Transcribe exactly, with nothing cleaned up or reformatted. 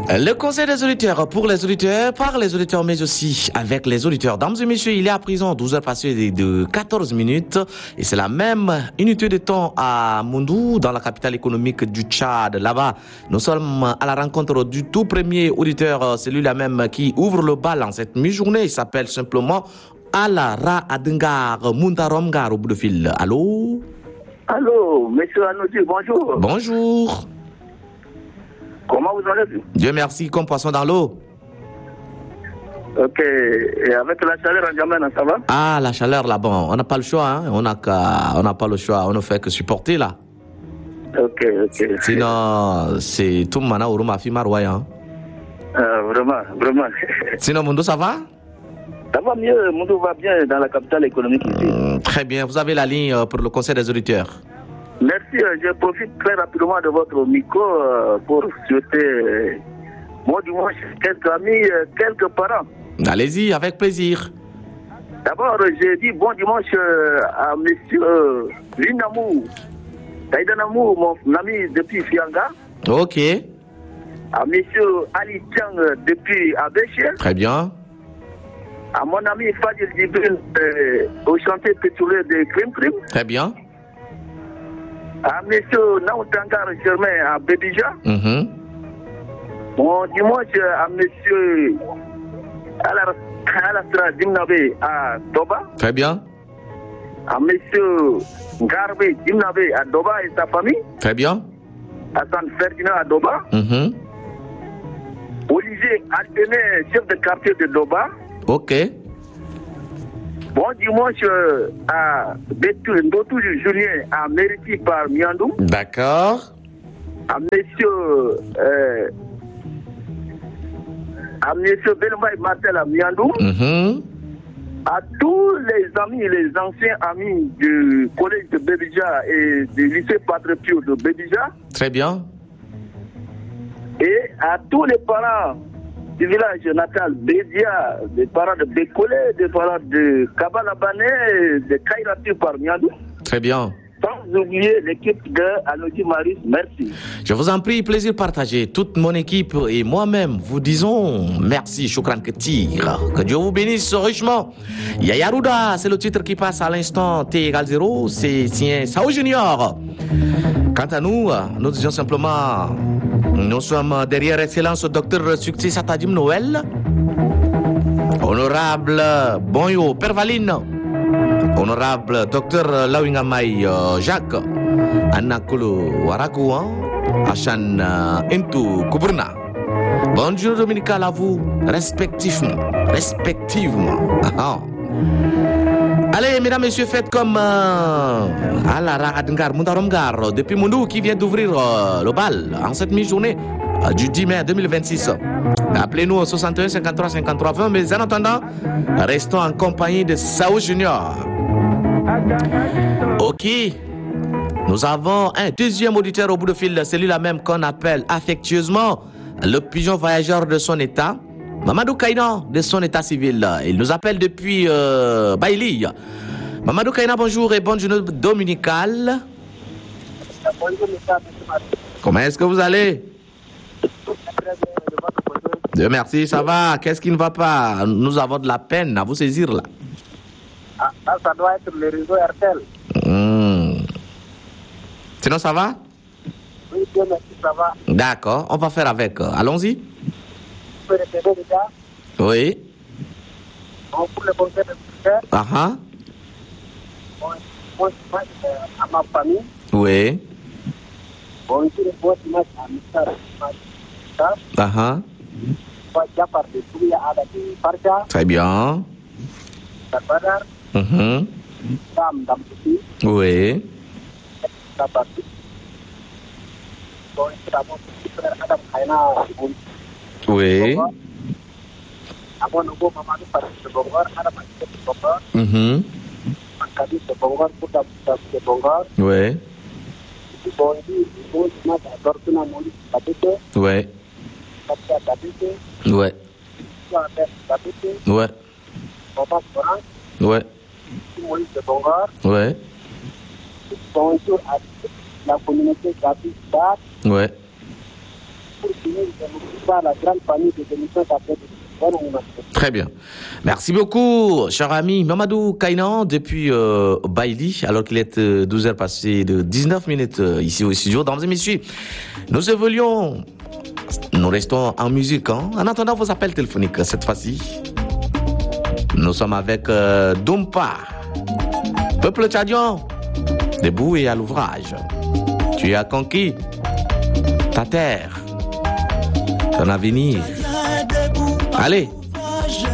Le conseil des auditeurs, pour les auditeurs, par les auditeurs, mais aussi avec les auditeurs. Dames et messieurs, il est à présent douze heures passées de quatorze minutes et c'est la même unité de temps à Moundou, dans la capitale économique du Tchad. Là-bas, nous sommes à la rencontre du tout premier auditeur, celui-là même qui ouvre le bal en cette mi-journée. Il s'appelle simplement Alara Adengar Muntaromgar au bout de fil. Allô? Allô, monsieur Anoudi, bonjour. Bonjour. Comment vous allez? Dieu merci, comme poisson dans l'eau. Ok, et avec la chaleur en Djamena, ça va? Ah, la chaleur là, bon, on n'a pas le choix, hein. On n'a qu'à, on n'a pas le choix, on ne fait que supporter là. Ok, ok. Sinon, c'est tout mana ou ma fille marouaille, hein. Euh, vraiment, vraiment. Sinon, Mundo, ça va? Ça va mieux, Mundo va bien dans la capitale économique ici. Mmh, très bien, vous avez la ligne pour le conseil des auditeurs. Merci, je profite très rapidement de votre micro pour souhaiter bon dimanche, quelques amis, quelques parents. Allez-y, avec plaisir. D'abord, j'ai dit bon dimanche à monsieur Linamou, Taïdanamou, mon ami depuis Fianga. Ok. À monsieur Ali Chang depuis Abéché. Très bien. À mon ami Fadil Djibril euh, au chantier pétrolier de Krim Krim. Très bien. À monsieur Naoutangar Germain à Bédija. Mm-hmm. Bon dimanche à monsieur Alastra Dimnabe à Doba. Très bien. À monsieur Garbe Dimnabe à Doba et sa famille. Très bien. À San Ferdinand à Doba. Mm-hmm. Olivier Altené, chef de quartier de Doba. Ok. Bon dimanche à Ndotou Julien à Mériti par Miandou. D'accord. À monsieur euh, à monsieur Belmay Martel à Miandou. Mm-hmm. À tous les amis, les anciens amis du collège de Bédija et du lycée Padre Pio de Bédija. Très bien. Et à tous les parents du village natal Bédia, des parents de Bécolé, des parents de Kabalabané, de Kairati par Miandou. Très bien. Sans oublier l'équipe de Anoudi Maris, merci. Je vous en prie, plaisir partagé. Toute mon équipe et moi-même vous disons merci, Choukran Ketir. Que Dieu vous bénisse richement. Yaya Rouda, c'est le titre qui passe à l'instant. T égale zéro, c'est tiens, Sao Junior. Quant à nous, nous disons simplement, nous sommes derrière Excellence Docteur Succès Satadim Noël. Honorable Bonyo Pervaline. Honorable Docteur Lawingamay Jacques Anakulu Warakouan Achan Intu Kuburna. Bonjour Dominical à vous, respectivement. Respectivement. Allez, mesdames, messieurs, faites comme euh, Alara Adengar Muntaromgar depuis Moundou qui vient d'ouvrir euh, le bal en cette mi-journée euh, du dix mai deux mille vingt-six. Appelez-nous au soixante et un cinquante-trois cinquante-trois vingt, mais en attendant, restons en compagnie de Sao Junior. Ok, nous avons un deuxième auditeur au bout de fil, celui-là même qu'on appelle affectueusement le pigeon voyageur de son état, Mamadou Kaina de son état civil. Il nous appelle depuis euh, Bailly. Mamadou Kaina, bonjour et bonne journée dominicale. Bonjour, comment est-ce que vous allez? Dieu merci, ça va. Qu'est-ce qui ne va pas? Nous avons de la peine à vous saisir là. Ah, ça doit être le réseau R T L. Mmh. Sinon, ça va? Oui, bien merci, ça va. D'accord, on va faire avec. Allons-y. Vous pouvez répéter déjà? Oui. Bon, pour le conseil de secrétaire. Ah ah. Bon, bon dimanche à ma famille. Oui. Bonjour et bon dimanche à Mister Ah ah. Jafar de Touya Ada de Farja. Très bien. Badar. Mhm. Dam Damputi. Oui. Dabati. Bon, Adam Adam Kaina. Oui. Amon Ugo Mamadu Pati de Bongor, Adam Pati de Bongor. Mhm. Kadi de Bongor, Puta Puta de Bongor. Oui. Bondi, Bondi, Mata, Dortuna Moli, Patite. Oui. Patia Patite. Ouais. Patite. Ouais. Papa Orange. Ouais. Moli de Bongor. Ouais. Bonjour à la communauté d'Abidjan. Ouais. Pour finir pas la grande famille des émissions après. Très bien. Merci beaucoup, cher ami Mamadou Kainan, depuis euh, Bailly, alors qu'il est euh, douze heures passées de dix-neuf minutes euh, ici au studio. Mesdames et messieurs, nous évoluons, nous restons en musique. Hein. En attendant vos appels téléphoniques, cette fois-ci, nous sommes avec euh, Dumpa. Peuple tchadien, debout et à l'ouvrage. Tu as conquis ta terre, ton avenir. Allez.